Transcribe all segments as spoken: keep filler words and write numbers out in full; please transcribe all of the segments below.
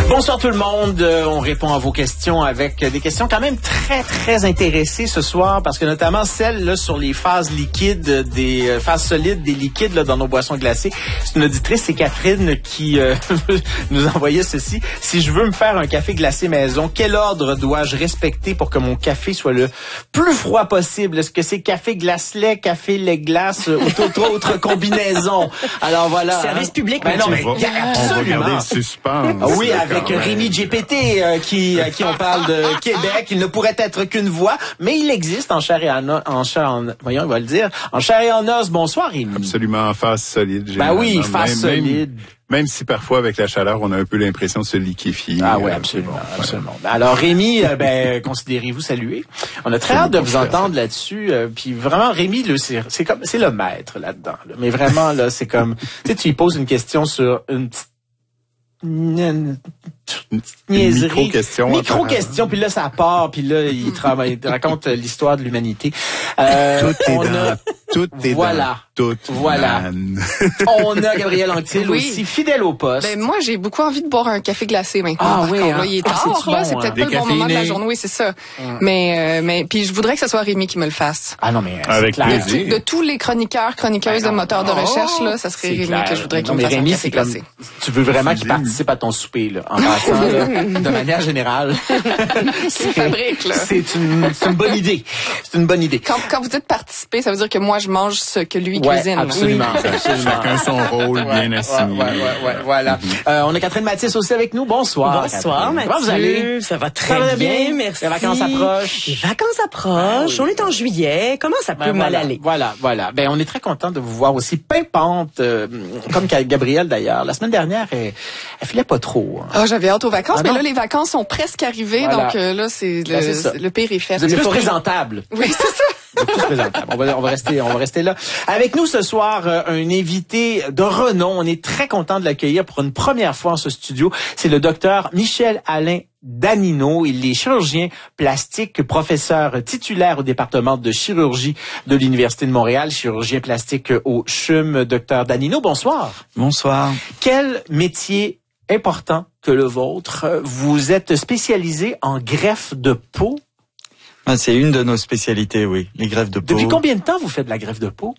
Bonsoir tout le monde, euh, on répond à vos questions avec des questions quand même très très intéressées ce soir parce que notamment celle là sur les phases liquides des euh, phases solides des liquides là, dans nos boissons glacées. C'est une auditrice, c'est Catherine qui euh, nous envoyait ceci. Si je veux me faire un café glacé maison, quel ordre dois-je respecter pour que mon café soit le plus froid possible? Est-ce que c'est café glace-lait, café lait-glace ou toute autre combinaison? Alors voilà. Service hein. public. Ben non, mais on va, absolument. on va garder le suspense. Ah oui, avec Rémi G P T, euh, qui, à qui on parle de Québec. Il ne pourrait être qu'une voix, mais il existe en chair et en os, en chair en, voyons, il va le dire, en chair et en os. Bonsoir, Rémi. Absolument, en face solide. Ben oui, face même, solide. Même, même si parfois, avec la chaleur, on a un peu l'impression de se liquéfier. Ah oui, absolument, bon, absolument. Voilà. Alors, Rémi, euh, ben, considérez-vous salué. On a très hâte de vous entendre là-dessus. Euh, puis vraiment, Rémi, là, c'est, c'est comme, c'est le maître là-dedans. Là. Mais vraiment, là, c'est comme, tu sais, tu lui poses une question sur une petite Une, une niaiserie. Micro-question. Micro-question, puis là, ça part, puis là, il, travaille, il raconte l'histoire de l'humanité. Euh, tout est on dans, a, tout est voilà, dans, tout voilà. On a Gabrielle Anctil oui. aussi, fidèle au poste. Ben, moi, j'ai beaucoup envie de boire un café glacé maintenant. Ah oui, contre, hein? là, il est Ah, tard, c'est-tu là, bon, c'est hein? peut-être pas le bon moment de la journée, oui, c'est ça. Hum. Mais, euh, mais, puis je voudrais que ce soit Rémi qui me le fasse. Ah non, mais avec clair. plaisir. De, de tous les chroniqueurs, chroniqueuses ben de moteurs de recherche, là, ça serait Rémi clair. que je voudrais qu'il non, me fasse Rémi, un café glacé. Comme, tu veux vraiment qu'il participe à ton souper, là, en passant, là, de manière générale. C'est une fabrique, là. C'est une, c'est une bonne idée. C'est une bonne idée. Quand, quand vous dites participer, ça veut dire que moi, je mange ce que lui ouais, cuisine. Absolument, oui. absolument. Chacun son rôle ouais, bien assigné. Ouais, ouais, ouais, ouais, voilà. Mm-hmm. Euh, on a Catherine Mathis aussi avec nous. Bonsoir. Bonsoir, Mathieu. Comment vous allez? Ça va très ça va bien, bien, merci. Les vacances approchent. Les vacances approchent. Ben oui. On est en juillet. Comment ça peut ben mal voilà, aller? Voilà, voilà. Ben, on est très content de vous voir aussi pimpante, euh, comme Gabrielle d'ailleurs. La semaine dernière, elle, elle filait pas trop. Hein. Ah, j'avais hâte aux vacances, ah, mais non? là, les vacances sont presque arrivées, voilà. donc euh, là, c'est le, ben, c'est le pire est fait. Vous êtes plus présentable. Oui, c'est ça. Plus présentable. On va, on va rester, on va rester là. Avec nous ce soir, euh, un invité de renom. On est très content de l'accueillir pour une première fois en ce studio. C'est le docteur Michel-Alain Danino. Il est chirurgien plastique, professeur titulaire au département de chirurgie de l'Université de Montréal, chirurgien plastique au C H U M. Docteur Danino, bonsoir. Bonsoir. Quel métier important que le vôtre. Vous êtes spécialisé en greffe de peau. Ah, c'est une de nos spécialités, oui, les greffes de peau. Depuis combien de temps vous faites de la greffe de peau?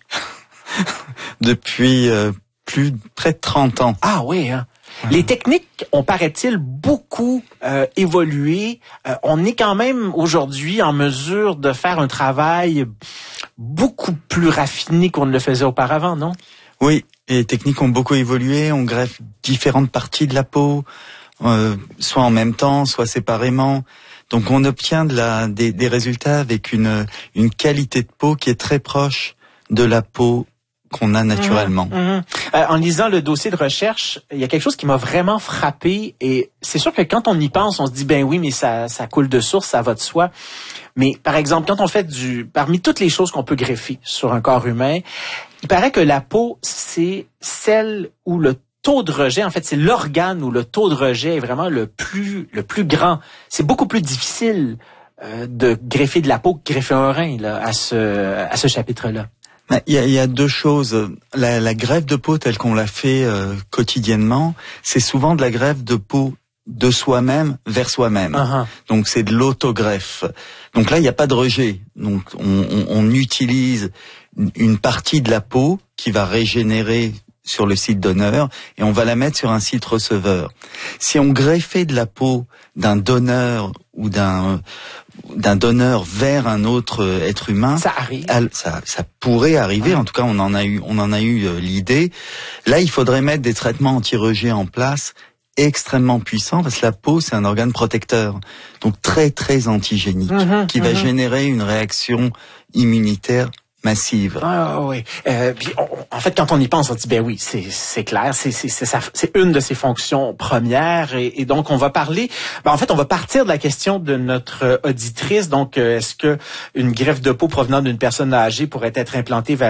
Depuis euh, plus près de trente ans. Ah oui, hein? Ouais. Les techniques ont, paraît-il, beaucoup euh, évolué. Euh, on est quand même aujourd'hui en mesure de faire un travail beaucoup plus raffiné qu'on ne le faisait auparavant, non? Oui, les techniques ont beaucoup évolué. On greffe différentes parties de la peau, euh, soit en même temps, soit séparément. Donc on obtient de la, des, des résultats avec une, une qualité de peau qui est très proche de la peau qu'on a naturellement. Mmh, mmh. Euh, en lisant le dossier de recherche, il y a quelque chose qui m'a vraiment frappé et c'est sûr que quand on y pense, on se dit ben oui, mais ça, ça coule de source, ça va de soi. Mais par exemple, quand on fait du, parmi toutes les choses qu'on peut greffer sur un corps humain, il paraît que la peau, c'est celle où le taux de rejet, en fait, c'est l'organe où le taux de rejet est vraiment le plus le plus grand. C'est beaucoup plus difficile euh, de greffer de la peau que greffer un rein là, à ce à ce chapitre-là. Il y a, il y a deux choses. La, la greffe de peau telle qu'on la fait euh, quotidiennement, c'est souvent de la greffe de peau de soi-même vers soi-même. Uh-huh. Donc c'est de l'autogreffe. Donc là, il n'y a pas de rejet. Donc on, on, on utilise une partie de la peau qui va régénérer sur le site donneur et on va la mettre sur un site receveur. Si on greffait de la peau d'un donneur ou d'un d'un donneur vers un autre être humain, ça arrive. Ça, ça pourrait arriver. En tout cas, on en a eu, on en a eu euh, l'idée. Là, il faudrait mettre des traitements anti-rejet en place extrêmement puissants parce que la peau, c'est un organe protecteur, donc très très antigénique, mmh, qui mmh. va générer une réaction immunitaire massive. Ah oui. Euh, puis on, en fait, quand on y pense, on dit ben oui, c'est c'est clair, c'est c'est c'est, ça, c'est une de ses fonctions premières et, et donc on va parler. Ben en fait, on va partir de la question de notre auditrice. Donc, euh, est-ce que une greffe de peau provenant d'une personne âgée pourrait être implantée vers